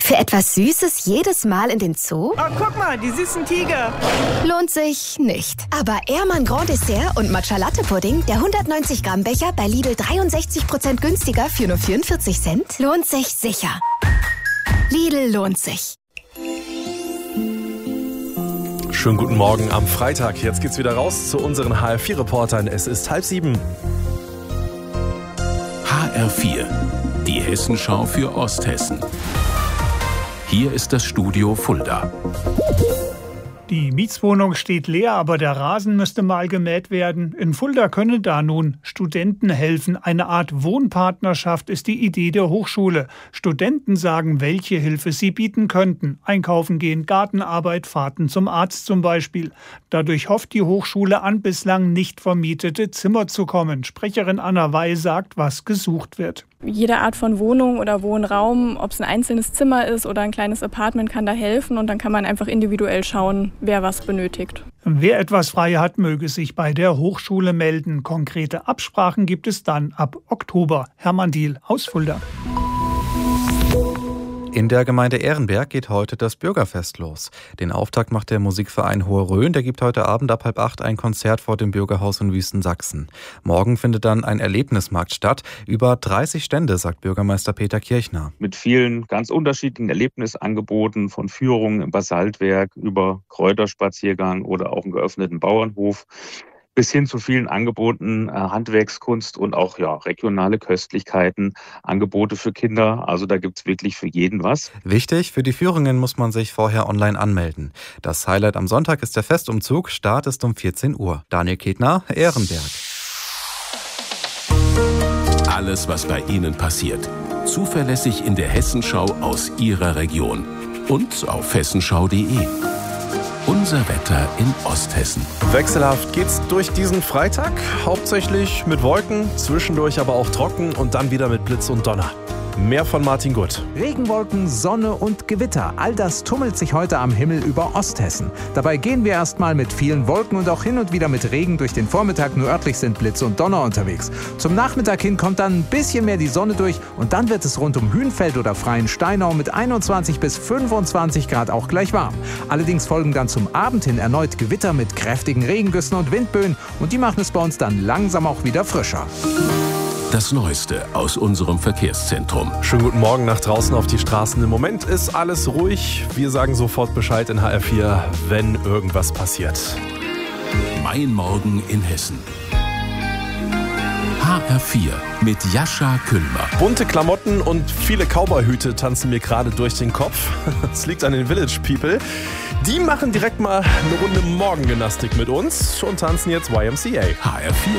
Für etwas Süßes jedes Mal in den Zoo? Oh, guck mal, die süßen Tiger. Lohnt sich nicht. Aber Ehrmann Grand Dessert und Matcha Latte Pudding, der 190 Gramm Becher bei Lidl 63% günstiger für nur 44 Cent, lohnt sich sicher. Lidl lohnt sich. Schönen guten Morgen am Freitag. Jetzt geht's wieder raus zu unseren HR4-Reportern. Es ist 6:30. HR4, die Hessenschau für Osthessen. Hier ist das Studio Fulda. Die Mietswohnung steht leer, aber der Rasen müsste mal gemäht werden. In Fulda können da nun Studenten helfen. Eine Art Wohnpartnerschaft ist die Idee der Hochschule. Studenten sagen, welche Hilfe sie bieten könnten. Einkaufen gehen, Gartenarbeit, Fahrten zum Arzt zum Beispiel. Dadurch hofft die Hochschule, an bislang nicht vermietete Zimmer zu kommen. Sprecherin Anna Wey sagt, was gesucht wird. Jede Art von Wohnung oder Wohnraum, ob es ein einzelnes Zimmer ist oder ein kleines Apartment, kann da helfen und dann kann man einfach individuell schauen, wer was benötigt. Wer etwas frei hat, möge sich bei der Hochschule melden. Konkrete Absprachen gibt es dann ab Oktober. Hermann Diehl aus Fulda. In der Gemeinde Ehrenberg geht heute das Bürgerfest los. Den Auftakt macht der Musikverein Hohe Rhön. Der gibt heute Abend ab 7:30 ein Konzert vor dem Bürgerhaus in Wüstensachsen. Morgen findet dann ein Erlebnismarkt statt. Über 30 Stände, sagt Bürgermeister Peter Kirchner. Mit vielen ganz unterschiedlichen Erlebnisangeboten, von Führungen im Basaltwerk über Kräuterspaziergang oder auch einen geöffneten Bauernhof, bis hin zu vielen Angeboten, Handwerkskunst und auch regionale Köstlichkeiten, Angebote für Kinder. Also da gibt's wirklich für jeden was. Wichtig, für die Führungen muss man sich vorher online anmelden. Das Highlight am Sonntag ist der Festumzug. Start ist um 14 Uhr. Daniel Ketner, Ehrenberg. Alles, was bei Ihnen passiert. Zuverlässig in der Hessenschau aus Ihrer Region. Und auf hessenschau.de. Unser Wetter in Osthessen. Wechselhaft geht's durch diesen Freitag. Hauptsächlich mit Wolken, zwischendurch aber auch trocken und dann wieder mit Blitz und Donner. Mehr von Martin Gutt. Regenwolken, Sonne und Gewitter. All das tummelt sich heute am Himmel über Osthessen. Dabei gehen wir erstmal mit vielen Wolken und auch hin und wieder mit Regen durch den Vormittag. Nur örtlich sind Blitz und Donner unterwegs. Zum Nachmittag hin kommt dann ein bisschen mehr die Sonne durch und dann wird es rund um Hünfeld oder Freiensteinau mit 21 bis 25 Grad auch gleich warm. Allerdings folgen dann zum Abend hin erneut Gewitter mit kräftigen Regengüssen und Windböen und die machen es bei uns dann langsam auch wieder frischer. Das Neueste aus unserem Verkehrszentrum. Schönen guten Morgen nach draußen auf die Straßen. Im Moment ist alles ruhig. Wir sagen sofort Bescheid in HR4, wenn irgendwas passiert. Mein Morgen in Hessen. HR4 mit Jascha Kühlmer. Bunte Klamotten und viele Cowboyhüte tanzen mir gerade durch den Kopf. Es liegt an den Village People. Die machen direkt mal eine Runde Morgengymnastik mit uns und tanzen jetzt YMCA. HR4